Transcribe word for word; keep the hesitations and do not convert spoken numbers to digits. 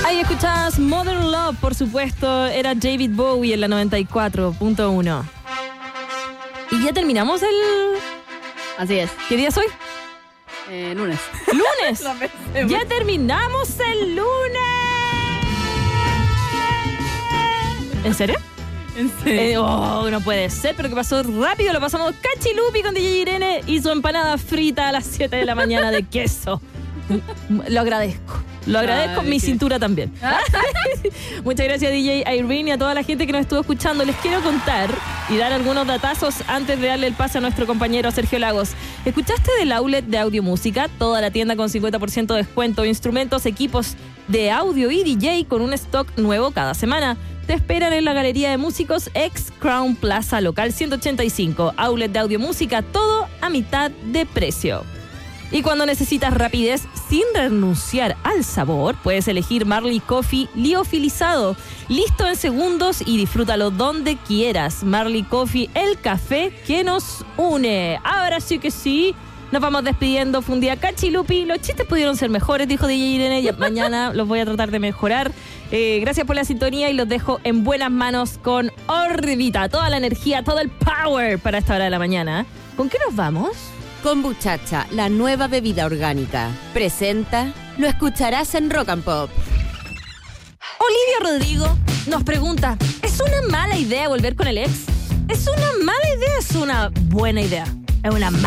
Ahí escuchabas Modern Love, por supuesto, era David Bowie en la noventa y cuatro punto uno. Y ya terminamos el... Así es. ¿Qué día es hoy? Eh, lunes. ¡Lunes! ¡Ya terminamos el lunes! ¿En serio? ¿En serio? Eh, oh, no puede ser, pero que pasó rápido. Lo pasamos cachilupi con D J Irene y su empanada frita a las siete de la mañana de queso. Lo agradezco. Lo agradezco, Ay, mi qué... cintura también. Muchas gracias, D J Irene, y a toda la gente que nos estuvo escuchando. Les quiero contar y dar algunos datazos antes de darle el pase a nuestro compañero Sergio Lagos. ¿Escuchaste del outlet de Audio Música? Toda la tienda con cincuenta por ciento de descuento, instrumentos, equipos de audio y D J con un stock nuevo cada semana. Te esperan en la Galería de Músicos ex Crown Plaza, local ciento ochenta y cinco. Outlet de Audio Música, todo a mitad de precio. Y cuando necesitas rapidez sin renunciar al sabor, puedes elegir Marley Coffee liofilizado. Listo en segundos y disfrútalo donde quieras. Marley Coffee, el café que nos une. Ahora sí que sí, nos vamos despidiendo. Fue un día cachilupi. Los chistes pudieron ser mejores, dijo D J Irene. Y mañana los voy a tratar de mejorar. Eh, gracias por la sintonía y los dejo en buenas manos con Orbita. Toda la energía, todo el power para esta hora de la mañana. ¿Con qué nos vamos? Kombuchacha, la nueva bebida orgánica. Presenta, lo escucharás en Rock and Pop. Olivia Rodrigo nos pregunta, ¿es una mala idea volver con el ex? ¿Es una mala idea? ¿Es una buena idea? Es una mala